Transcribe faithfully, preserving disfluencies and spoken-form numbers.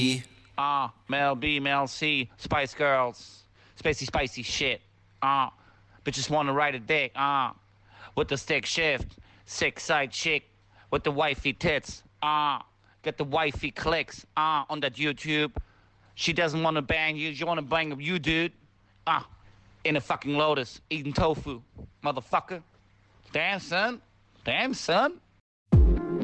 Ah, Mel B, Mel C, Spice Girls, spacey, spicy shit. Ah, bitches wanna ride a dick. Ah, with the stick shift, sick side chick with the wifey tits. Ah, get the wifey clicks. Ah, on that YouTube. She doesn't wanna bang you, she wanna bang you, dude. Ah, in a fucking Lotus, eating tofu, motherfucker. Damn, son. Damn, son.